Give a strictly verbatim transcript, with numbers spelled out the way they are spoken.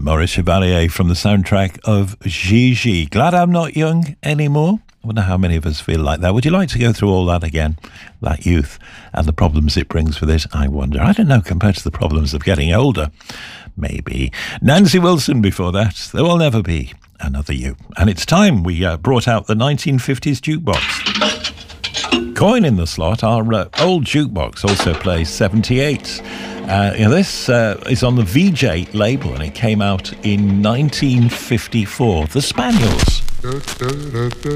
Maurice Chevalier from the soundtrack of Gigi. Glad I'm not young anymore. I wonder how many of us feel like that. Would you like to go through all that again? That youth and the problems it brings with it? I wonder. I don't know, compared to the problems of getting older. Maybe. Nancy Wilson before that. There will never be another you. And it's time we uh, brought out the nineteen fifties jukebox. Coin in the slot. Our uh, old jukebox also plays seventy-eight. Uh, you know, this uh, is on the V J label and it came out in nineteen fifty-four. The Spaniels.